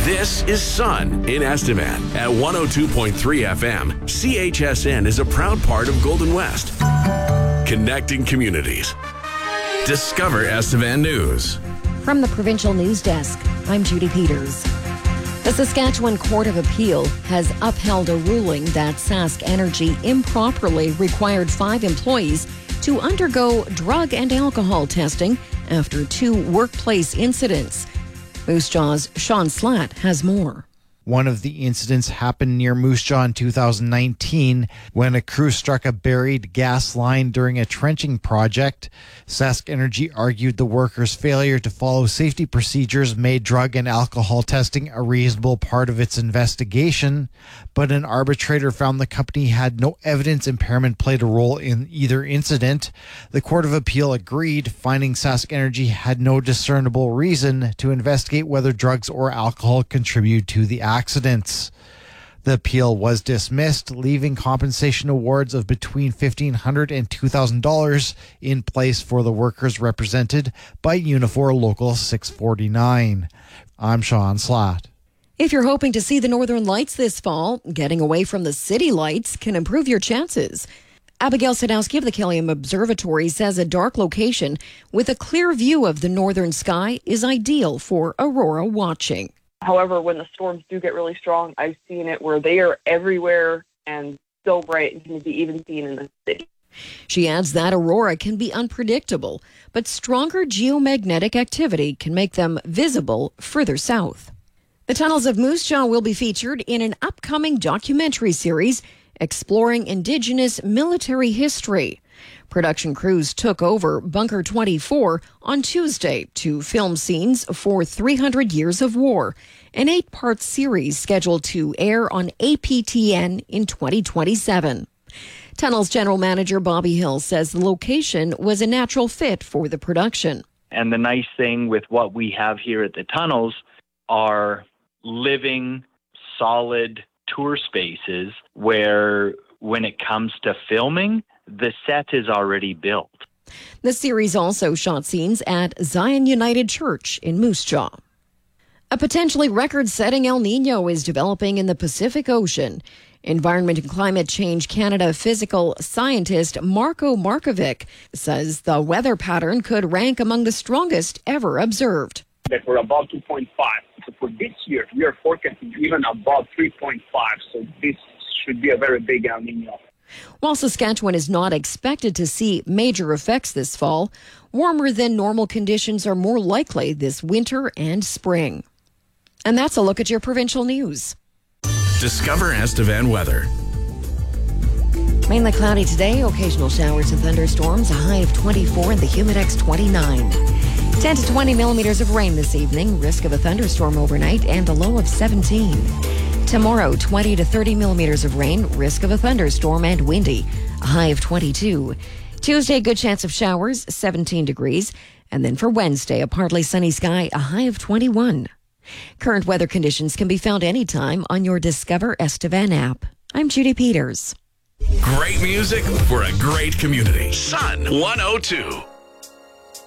This is Sun in Estevan at 102.3 FM. CHSN is a proud part of Golden West. Connecting communities. Discover Estevan News. From the Provincial News Desk, I'm Judy Peters. The Saskatchewan Court of Appeal has upheld a ruling that Sask Energy improperly required 5 employees to undergo drug and alcohol testing after 2 workplace incidents. Moose Jaw's Sean Slatt has more. One of the incidents happened near Moose Jaw in 2019 when a crew struck a buried gas line during a trenching project. Sask Energy argued the workers' failure to follow safety procedures made drug and alcohol testing a reasonable part of its investigation, but an arbitrator found the company had no evidence impairment played a role in either incident. The Court of Appeal agreed, finding Sask Energy had no discernible reason to investigate whether drugs or alcohol contribute to the accidents. The appeal was dismissed, leaving compensation awards of between $1,500 and $2,000 in place for the workers represented by Unifor Local 649. I'm Sean Slatt. If you're hoping to see the Northern Lights this fall, getting away from the city lights can improve your chances. Abigail Sadowski of the Killiam Observatory says a dark location with a clear view of the northern sky is ideal for aurora watching. However, when the storms do get really strong, I've seen it where they are everywhere and so bright and can be even seen in the city. She adds that aurora can be unpredictable, but stronger geomagnetic activity can make them visible further south. The tunnels of Moose Jaw will be featured in an upcoming documentary series exploring Indigenous military history. Production crews took over Bunker 24 on Tuesday to film scenes for 300 Years of War, an 8-part series scheduled to air on APTN in 2027. Tunnels General Manager Bobby Hill says the location was a natural fit for the production. And the nice thing with what we have here at the tunnels are living, solid tour spaces where when it comes to filming, the set is already built. The series also shot scenes at Zion United Church in Moose Jaw. A potentially record-setting El Nino is developing in the Pacific Ocean. Environment and Climate Change Canada physical scientist Marko Markovic says the weather pattern could rank among the strongest ever observed. That we're above 2.5. So for this year, we are forecasting even above 3.5. So this should be a very big El Nino. While Saskatchewan is not expected to see major effects this fall, warmer than normal conditions are more likely this winter and spring. And that's a look at your provincial news. Discover Estevan weather. Mainly cloudy today, occasional showers and thunderstorms, a high of 24 and the Humidex 29. 10 to 20 millimeters of rain this evening, risk of a thunderstorm overnight, and a low of 17. Tomorrow, 20 to 30 millimeters of rain, risk of a thunderstorm and windy, a high of 22. Tuesday, good chance of showers, 17 degrees. And then for Wednesday, a partly sunny sky, a high of 21. Current weather conditions can be found anytime on your Discover Estevan app. I'm Judy Peters. Great music for a great community. Sun 102.